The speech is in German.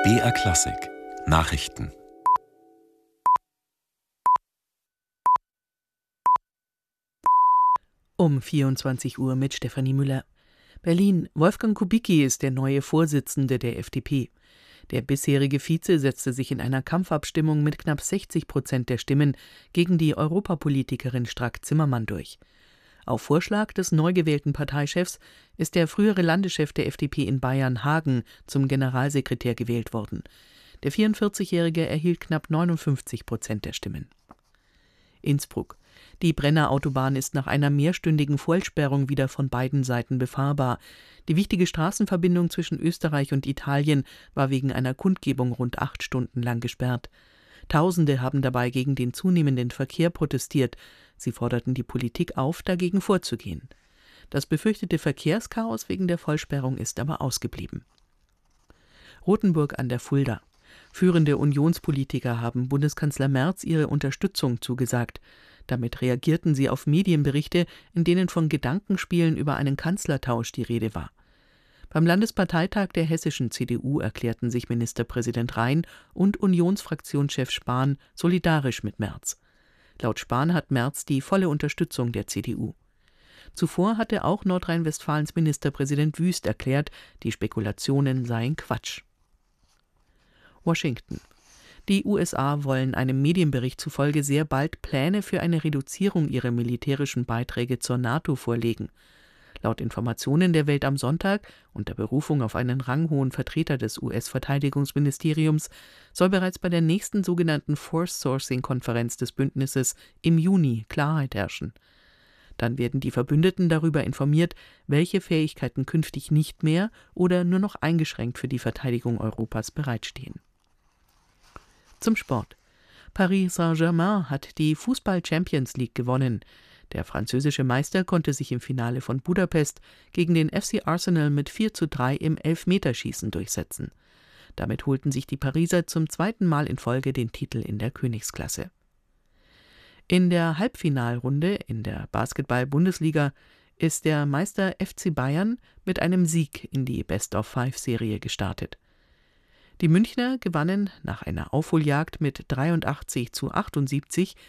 BR Klassik Nachrichten. Um 24 Uhr mit Stefanie Müller. Berlin: Wolfgang Kubicki ist der neue Vorsitzende der FDP. Der bisherige Vize setzte sich in einer Kampfabstimmung mit knapp 60% der Stimmen gegen die Europapolitikerin Strack-Zimmermann durch. Auf Vorschlag des neu gewählten Parteichefs ist der frühere Landeschef der FDP in Bayern, Hagen, zum Generalsekretär gewählt worden. Der 44-Jährige erhielt knapp 59% der Stimmen. Innsbruck: Die Brenner Autobahn ist nach einer mehrstündigen Vollsperrung wieder von beiden Seiten befahrbar. Die wichtige Straßenverbindung zwischen Österreich und Italien war wegen einer Kundgebung rund 8 Stunden lang gesperrt. Tausende haben dabei gegen den zunehmenden Verkehr protestiert. Sie forderten die Politik auf, dagegen vorzugehen. Das befürchtete Verkehrschaos wegen der Vollsperrung ist aber ausgeblieben. Rothenburg an der Fulda: Führende Unionspolitiker haben Bundeskanzler Merz ihre Unterstützung zugesagt. Damit reagierten sie auf Medienberichte, in denen von Gedankenspielen über einen Kanzlertausch die Rede war. Beim Landesparteitag der hessischen CDU erklärten sich Ministerpräsident Rhein und Unionsfraktionschef Spahn solidarisch mit Merz. Laut Spahn hat Merz die volle Unterstützung der CDU. Zuvor hatte auch Nordrhein-Westfalens Ministerpräsident Wüst erklärt, die Spekulationen seien Quatsch. Washington: Die USA wollen einem Medienbericht zufolge sehr bald Pläne für eine Reduzierung ihrer militärischen Beiträge zur NATO vorlegen. Laut Informationen der Welt am Sonntag, unter Berufung auf einen ranghohen Vertreter des US-Verteidigungsministeriums, soll bereits bei der nächsten sogenannten Force-Sourcing-Konferenz des Bündnisses im Juni Klarheit herrschen. Dann werden die Verbündeten darüber informiert, welche Fähigkeiten künftig nicht mehr oder nur noch eingeschränkt für die Verteidigung Europas bereitstehen. Zum Sport: Paris Saint-Germain hat die Fußball-Champions League gewonnen. Der französische Meister konnte sich im Finale von Budapest gegen den FC Arsenal mit 4:3 im Elfmeterschießen durchsetzen. Damit holten sich die Pariser zum zweiten Mal in Folge den Titel in der Königsklasse. In der Halbfinalrunde in der Basketball-Bundesliga ist der Meister FC Bayern mit einem Sieg in die Best-of-5-Serie gestartet. Die Münchner gewannen nach einer Aufholjagd mit 83:78